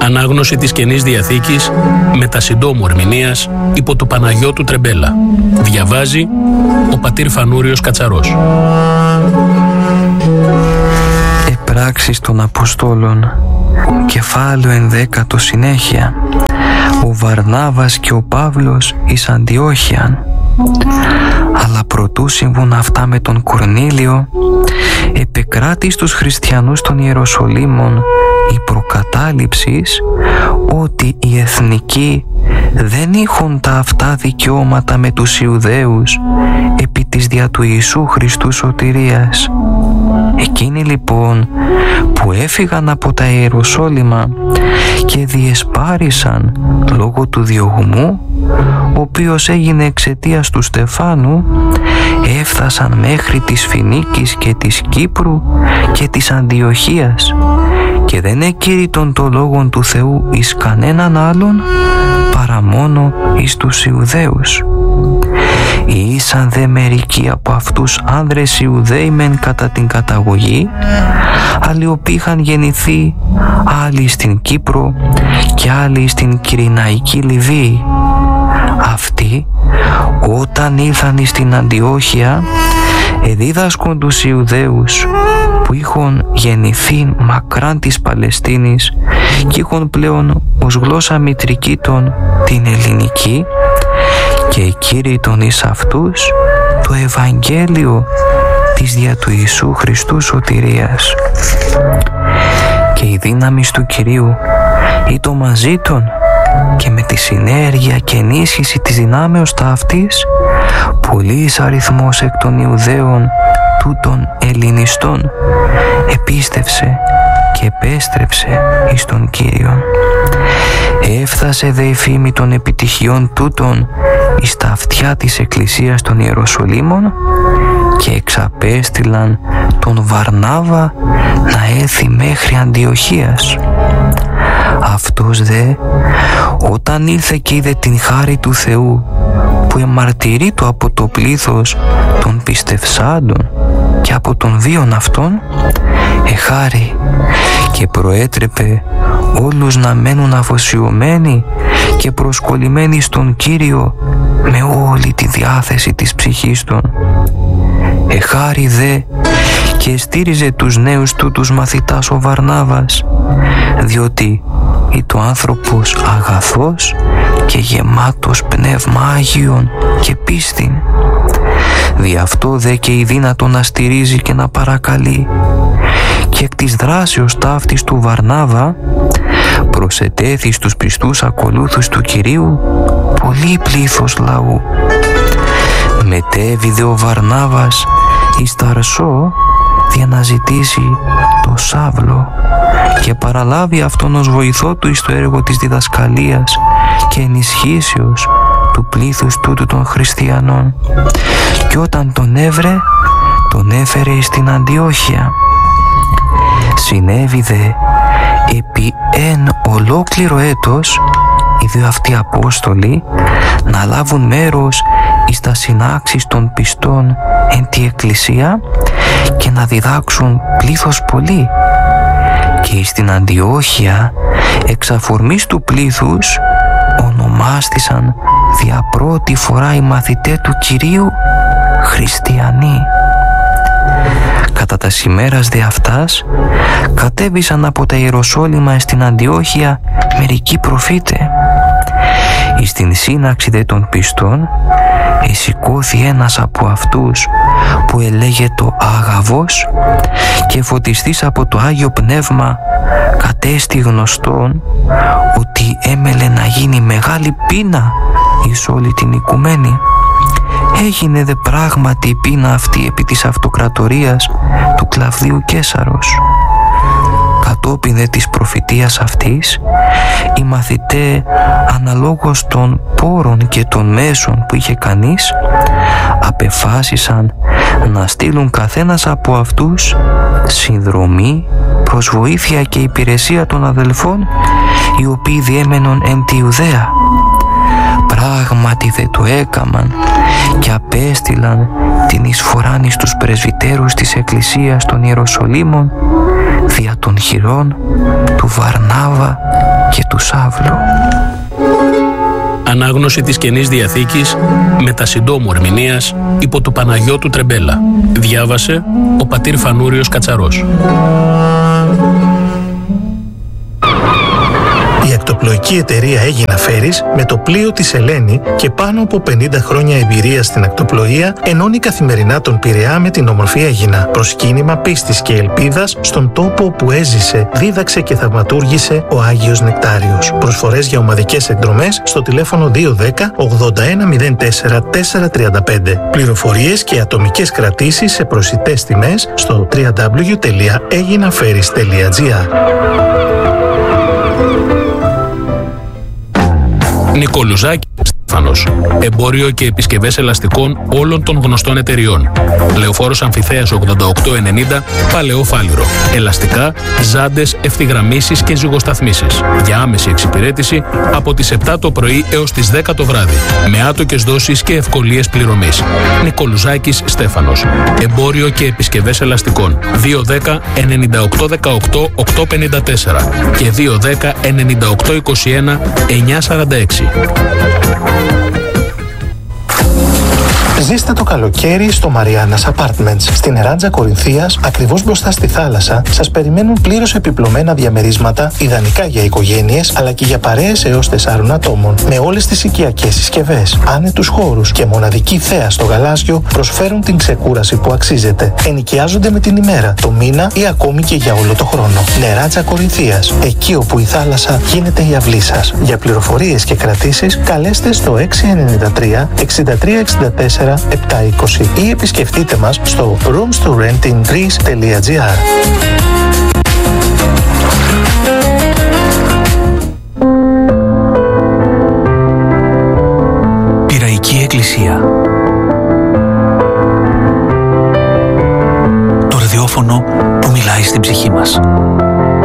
Ανάγνωση της Καινής Διαθήκης με τα συντόμου ερμηνείας υπό του Παναγιώτου Τρεμπέλα. Διαβάζει ο πατήρ Φανούριος Κατσαρός. Πράξεις των Αποστόλων, κεφάλαιο 11 συνέχεια. Ο Βαρνάβας και ο Παύλος εις Αντιόχειαν. Αλλά προτού συμβούν αυτά με τον Κορνήλιο, επεκράτη στους χριστιανούς των Ιεροσολύμων η προκατάληψης ότι οι εθνικοί δεν είχαν τα αυτά δικαιώματα με τους Ιουδαίους επί της δια του Ιησού Χριστού σωτηρίας. Εκείνοι λοιπόν που έφυγαν από τα Ιεροσόλυμα και διεσπάρισαν λόγω του διωγμού, ο οποίος έγινε εξαιτίας του Στεφάνου, έφτασαν μέχρι της Φινίκης και της Κύπρου και της Αντιοχίας και δεν εκήρυτον το λόγον του Θεού εις κανέναν άλλον παρά μόνο εις τους Ιουδαίους. Ήσαν δε μερικοί από αυτούς άνδρες Ιουδαίοι μεν κατά την καταγωγή, άλλοι οποίοι είχαν γεννηθεί, άλλοι στην Κύπρο και άλλοι στην Κυρηναϊκή Λιβύη. Αυτοί όταν ήλθαν στην Αντιόχεια εδίδασκον τους Ιουδαίους που είχαν γεννηθεί μακράν της Παλαιστίνης και είχαν πλέον ως γλώσσα μητρική την ελληνική, και εκήρυτον εις αυτούς το Ευαγγέλιο της δια του Ιησού Χριστού σωτηρίας. Και η δύναμη του Κυρίου ήτο μαζί των, και με τη συνέργεια και ενίσχυση της δυνάμεως ταύτης πολύς αριθμός εκ των Ιουδαίων τούτων Ελληνιστών επίστευσε και επέστρεψε εις τον Κύριον. Έφτασε δε η φήμη των επιτυχιών τούτων εις τα αυτιά της Εκκλησίας των Ιεροσολύμων και εξαπέστειλαν τον Βαρνάβα να έλθει μέχρι Αντιοχίας. Αυτός δε όταν ήλθε και είδε την χάρη του Θεού που εμαρτυρεί το από το πλήθος των πιστευσάντων και από των βίων αυτών, εχάρη και προέτρεπε όλους να μένουν αφοσιωμένοι και προσκολλημένοι στον Κύριο με όλη τη διάθεση της ψυχής των. Εχάρη δε και στήριζε τους νέους τούτους μαθητάς ο Βαρνάβας, διότι ήτο άνθρωπος αγαθός και γεμάτος πνεύμα Άγιον και πίστην. Δι' αυτό δε και η δύνατο να στηρίζει και να παρακαλεί. Και εκ της δράσεως ταύτης του Βαρνάβα προσετέθη στους πιστούς ακολούθους του Κυρίου πολύ πλήθος λαού. Μετέβη ο Βαρνάβας εις Ταρσώ για να ζητήσει το Σαύλο και παραλάβει αυτόν ως βοηθό του εις το έργο της διδασκαλίας και ενισχύσεως του πλήθους τούτου των χριστιανών, και όταν τον έβρε τον έφερε εις την Αντιόχεια. Συνέβη δε επί ολόκληρο έτος οι δύο αυτοί Απόστολοι να λάβουν μέρος εις τα συνάξεις των πιστών εν τη Εκκλησία και να διδάξουν πλήθος πολύ. Και εις την Αντιόχεια εξ αφορμής του πλήθους ονομάστησαν δια πρώτη φορά οι μαθητές του Κυρίου χριστιανοί. Κατά τα ημέρας δε αυτάς κατέβησαν από τα Ιεροσόλυμα στην Αντιόχεια μερικοί προφήτε. Εις την σύναξη δε των πιστών εσηκώθη ένας από αυτούς που ελέγεται Άγαβος και φωτιστής από το Άγιο Πνεύμα κατέστη γνωστόν ότι έμελε να γίνει μεγάλη πείνα εις όλη την οικουμένη. Έγινε δε πράγματι η πείνα αυτή επί της αυτοκρατορίας του Κλαβδίου Καίσαρος. Κατόπιν δε της προφητείας αυτής, οι μαθητέ αναλόγως των πόρων και των μέσων που είχε κανείς, απεφάσισαν να στείλουν καθένας από αυτούς συνδρομή προς βοήθεια και υπηρεσία των αδελφών, οι οποίοι διέμενον εν τη Ιουδαία. Πράγματι δε το έκαμαν και απέστειλαν την εισφοράν εις τους πρεσβυτέρους της Εκκλησίας των Ιεροσολύμων δια των χειρών του Βαρνάβα και του Σαύλου. Ανάγνωση της Καινής Διαθήκης με τα συντόμου ερμηνείας υπό του Παναγιώτου Τρεμπέλα. Διάβασε ο πατήρ Φανούριος Κατσαρός. Η ακτοπλοϊκή εταιρεία Αίγινα Φέρις, με το πλοίο της Ελένη και πάνω από 50 χρόνια εμπειρία στην ακτοπλοεία, ενώνει καθημερινά τον Πειραιά με την όμορφη Αίγινα. Προσκύνημα πίστης και ελπίδας στον τόπο όπου έζησε, δίδαξε και θαυματούργησε ο Άγιος Νεκτάριος. Προσφορές για ομαδικές εκδρομές στο τηλέφωνο 210 81 04 435. Πληροφορίες και ατομικές κρατήσεις σε προσιτές τιμές στο www.eginaferis.gr. Νικολουζάκη Στέφανος. Εμπόριο και επισκευές ελαστικών όλων των γνωστών εταιριών. Λεωφόρος Αμφιθέας 8890, Παλαιό Φάληρο. Ελαστικά, ζάντες, ευθυγραμμίσεις και ζυγοσταθμίσεις. Για άμεση εξυπηρέτηση από τις 7 το πρωί έως τις 10 το βράδυ. Με άτοκες δόσεις και ευκολίες πληρωμής. Νικολουζάκης Στέφανος. Εμπόριο και επισκευές ελαστικών. 210 98 18 854 και 210 98 21 946. Ζήστε το καλοκαίρι στο Mariana's Apartments. Στην Εράντζα Κορινθίας, ακριβώς μπροστά στη θάλασσα, σας περιμένουν πλήρως επιπλωμένα διαμερίσματα, ιδανικά για οικογένειες, αλλά και για παρέες έως 4 ατόμων. Με όλες τις οικιακές συσκευές, άνετους χώρους και μοναδική θέα στο γαλάζιο, προσφέρουν την ξεκούραση που αξίζετε. Ενοικιάζονται με την ημέρα, το μήνα ή ακόμη και για όλο το χρόνο. Νεράντζα Κορινθίας, εκεί όπου η θάλασσα γίνεται η αυλή σας. Για πληροφορίες και κρατήσεις, καλέστε στο 693 63 64 720 ή επισκεφτείτε μας στο roomstorentingreece.gr. Πειραϊκή Εκκλησία. Το ραδιόφωνο που μιλάει στην ψυχή μας.